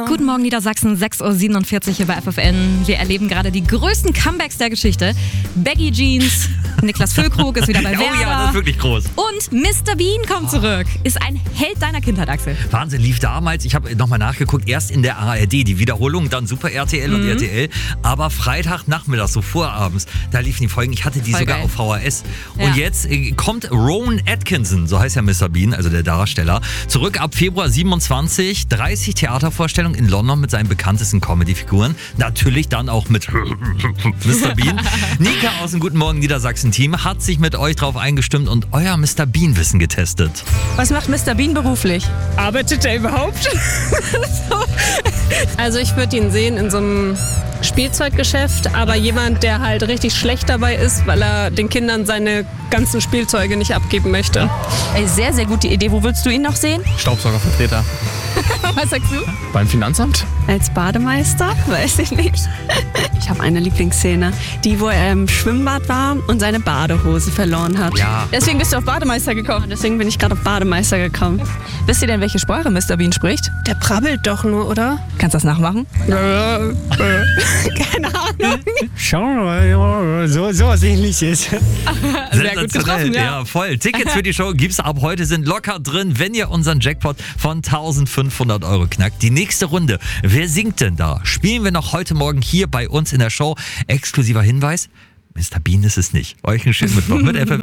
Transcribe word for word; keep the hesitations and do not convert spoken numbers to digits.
Guten Morgen Niedersachsen, sechs Uhr siebenundvierzig hier bei F F N. Wir erleben gerade die größten Comebacks der Geschichte. Baggy Jeans, Niklas Füllkrug ist wieder bei Werder. Oh ja, das ist wirklich groß. Und Mister Bean kommt zurück. Ist ein Held deiner Kindheit, Axel. Wahnsinn, lief damals, ich habe nochmal nachgeguckt, erst in der A R D, die Wiederholung, dann Super R T L und Mhm. R T L. Aber Freitagnachmittag, so vorabends, da liefen die Folgen. Ich hatte die Voll sogar geil. auf V H S. Ja. Und jetzt äh, kommt Rowan Atkinson, so heißt ja Mister Bean, also der Darsteller, zurück ab Februar siebenundzwanzig. dreißig Theatervorstellungen in London mit seinen bekanntesten Comedy-Figuren. Natürlich dann auch mit Mister Bean. Nika aus dem Guten Morgen Niedersachsen-Team hat sich mit euch drauf eingestimmt und euer Mister Bean-Wissen getestet. Was macht Mister Bean beruflich? Arbeitet er überhaupt? Also ich würde ihn sehen in so einem Spielzeuggeschäft, aber jemand, der halt richtig schlecht dabei ist, weil er den Kindern seine ganzen Spielzeuge nicht abgeben möchte. Ey, sehr, sehr gute Idee. Wo würdest du ihn noch sehen? Staubsaugervertreter. Was sagst du? Beim Finanzamt? Als Bademeister? Weiß ich nicht. Ich habe eine Lieblingsszene. Die, wo er im Schwimmbad war und seine Badehose verloren hat. Ja. Deswegen bist du auf Bademeister gekommen. Deswegen bin ich gerade auf Bademeister gekommen. Wisst ihr denn, welche Sprache Mister Bean spricht? Der brabbelt doch nur, oder? Kannst du das nachmachen? Keine Ahnung. Schau, so, so was ähnliches. Sehr gut getroffen, ja. Ja, voll. Tickets für die Show gibt's ab heute, sind locker drin, wenn ihr unseren Jackpot von eintausendfünfhundert Euro knackt. Die nächste Runde, wer singt denn da? Spielen wir noch heute Morgen hier bei uns in der Show. Exklusiver Hinweis, Mister Bean ist es nicht. Euch einen schönen Mittwoch mit F F N.